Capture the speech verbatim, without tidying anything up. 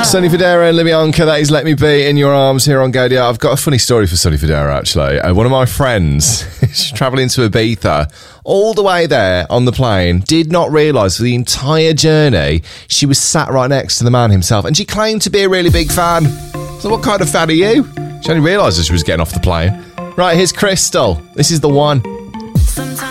Sonny Fodera and Libyanka, that is Let Me Be in Your Arms here on Go. I've got a funny story for Sonny Fodera, actually. Uh, one of my friends, she's travelling to Ibiza, all the way there on the plane, did not realise for the entire journey she was sat right next to the man himself, and she claimed to be a really big fan. So what kind of fan are you? She only realised as she was getting off the plane. Right, here's Crystal. This is The One.